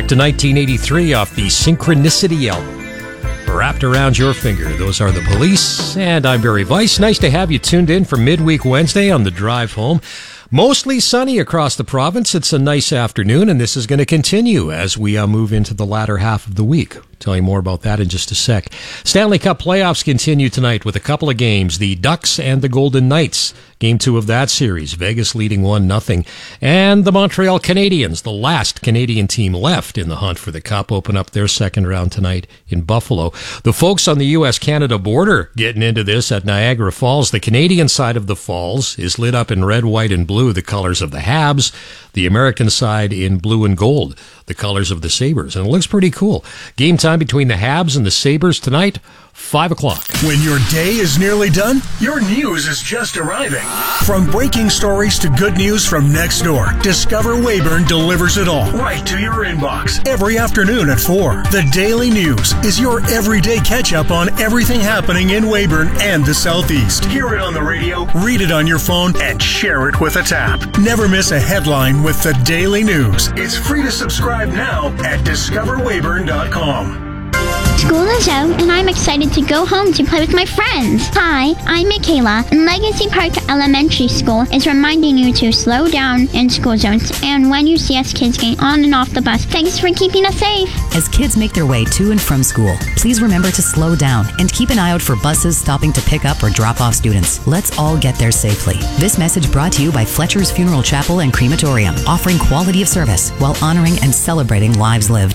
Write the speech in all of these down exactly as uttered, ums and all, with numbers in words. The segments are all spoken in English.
Back to nineteen eighty-three off the Synchronicity album. Wrapped Around Your Finger. Those are The Police, and I'm Barry Weiss. Nice to have you tuned in for Midweek Wednesday on the drive home. Mostly sunny across the province. It's a nice afternoon, and this is going to continue as we uh, move into the latter half of the week. Tell you more about that in just a sec. Stanley Cup playoffs continue tonight with a couple of games. The Ducks and the Golden Knights. Game two of that series. Vegas leading one nothing. And the Montreal Canadiens, the last Canadian team left in the hunt for the Cup, open up their second round tonight in Buffalo. The folks on the U S Canada border getting into this at Niagara Falls. The Canadian side of the falls is lit up in red, white, and blue, the colors of the Habs. The American side in blue and gold, the colors of the Sabres. And it looks pretty cool. Game time between the Habs and the Sabres tonight, five o'clock. When your day is nearly done, your news is just arriving. From breaking stories to good news from next door, Discover Weyburn delivers it all right to your inbox every afternoon at four. The Daily News is your everyday catch-up on everything happening in Weyburn and the Southeast. Hear it on the radio, read it on your phone, and share it with a tap. Never miss a headline with the Daily News. It's free to subscribe now at discover weyburn dot com. School is out, and I'm excited to go home to play with my friends. Hi, I'm Michaela, and Legacy Park Elementary School is reminding you to slow down in school zones and when you see us kids getting on and off the bus. Thanks for keeping us safe. As kids make their way to and from school, please remember to slow down and keep an eye out for buses stopping to pick up or drop off students. Let's all get there safely. This message brought to you by Fletcher's Funeral Chapel and Crematorium, offering quality of service while honoring and celebrating lives lived.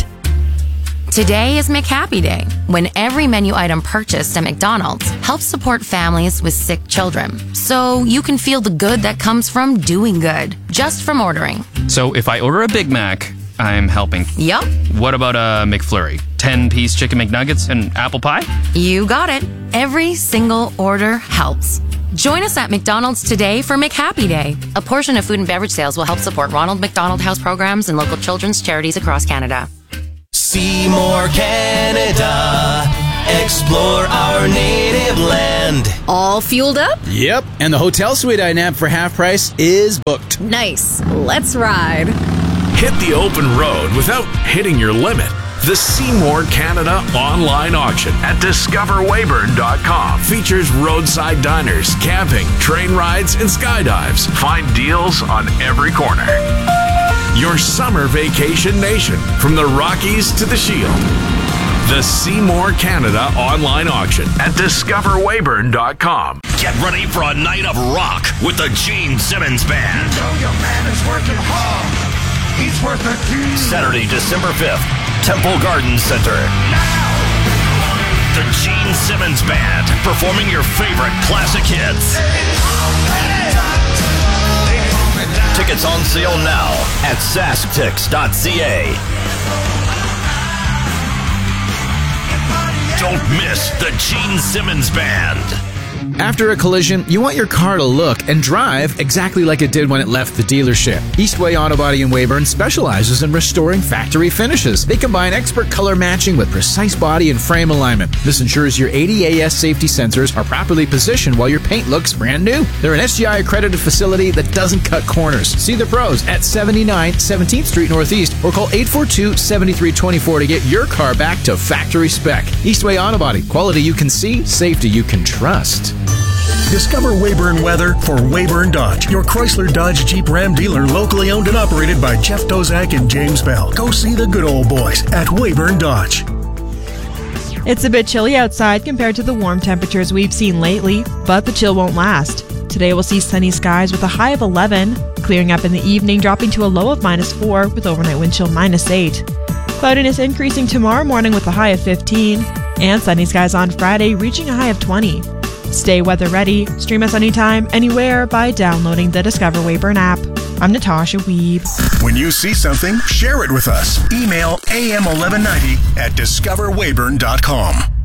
Today is McHappy Day, when every menu item purchased at McDonald's helps support families with sick children. So you can feel the good that comes from doing good, just from ordering. So if I order a Big Mac, I'm helping. Yup. What about a McFlurry? ten-piece chicken McNuggets and apple pie? You got it. Every single order helps. Join us at McDonald's today for McHappy Day. A portion of food and beverage sales will help support Ronald McDonald House programs and local children's charities across Canada. Seymour, Canada. Explore our native land. All fueled up? Yep, and the hotel suite I nabbed for half price is booked. Nice. Let's ride. Hit the open road without hitting your limit. The Seymour Canada online auction at discover weyburn dot com features roadside diners, camping, train rides, and skydives. Find deals on every corner. Your summer vacation nation, from the Rockies to the Shield. The Seymour Canada online auction at discover weyburn dot com. Get ready for a night of rock with the Gene Simmons Band. You know your man is working hard. He's worth a deal. Saturday, December fifth, Temple Garden Center. Now. The Gene Simmons Band, performing your favorite classic hits. Tickets on sale now at saskatix dot c a. Don't miss the Gene Simmons Band. After a collision, you want your car to look and drive exactly like it did when it left the dealership. Eastway Auto Body in Weyburn specializes in restoring factory finishes. They combine expert color matching with precise body and frame alignment. This ensures your A D A S safety sensors are properly positioned while your paint looks brand new. They're an S G I accredited facility that doesn't cut corners. See the pros at seventy-nine seventeenth Street Northeast or call eight four two, seven three two four to get your car back to factory spec. Eastway Auto Body. Quality you can see, safety you can trust. Discover Weyburn weather for Weyburn Dodge, your Chrysler Dodge Jeep Ram dealer, locally owned and operated by Jeff Dozak and James Bell. Go see the good old boys at Weyburn Dodge. It's a bit chilly outside compared to the warm temperatures we've seen lately, but the chill won't last. Today we'll see sunny skies with a high of eleven, clearing up in the evening, dropping to a low of minus four with overnight wind chill minus eight. Cloudiness increasing tomorrow morning with a high of fifteen, and sunny skies on Friday reaching a high of twenty. Stay weather ready. Stream us anytime, anywhere by downloading the Discover Weyburn app. I'm Natasha Weeb. When you see something, share it with us. Email a m eleven ninety at discover weyburn dot com.